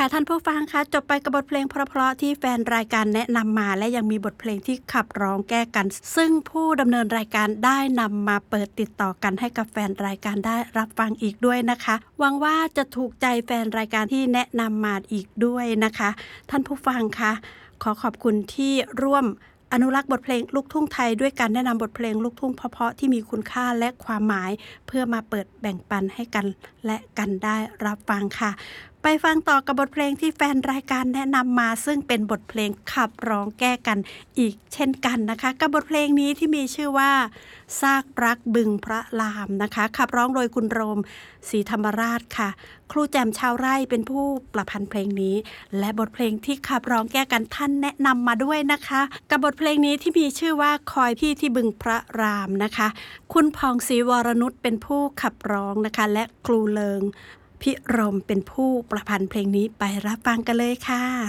ท่านผู้ฟังคะจบไปกับบทเพลงเพราะๆที่แฟนรายการแนะนำมาและยังมีบทเพลงที่ขับร้องแก้กันซึ่งผู้ดำเนินรายการได้นำมาเปิดติดต่อกันให้กับแฟนรายการได้รับฟังอีกด้วยนะคะหวังว่าจะถูกใจแฟนรายการที่แนะนำมาอีกด้วยนะคะท่านผู้ฟังคะขอขอบคุณที่ร่วมอนุรักษ์บทเพลงลูกทุ่งไทยด้วยการแนะนำบทเพลงลูกทุ่งเพราะๆที่มีคุณค่าและความหมายเพื่อมาเปิดแบ่งปันให้กันและกันได้รับฟังค่ะไปฟังต่อกับบทเพลงที่แฟนรายการแนะนำมาซึ่งเป็นบทเพลงขับร้องแก้กันอีกเช่นกันนะคะกับบทเพลงนี้ที่มีชื่อว่าซากรักบึงพระรามนะคะขับร้องโดยคุณโรมศรีธรรมราชค่ะครูแจมชาวไร่เป็นผู้ประพันธ์เพลงนี้และบทเพลงที่ขับร้องแก้กันท่านแนะนำมาด้วยนะคะกับบทเพลงนี้ที่มีชื่อว่าคอยพี่ที่บึงพระรามนะคะคุณพองศรีวรนุชเป็นผู้ขับร้องนะคะและครูเลิงพิรมเป็นผู้ประพันธ์เพลงนี้ไปรับฟังกันเลยค่ะ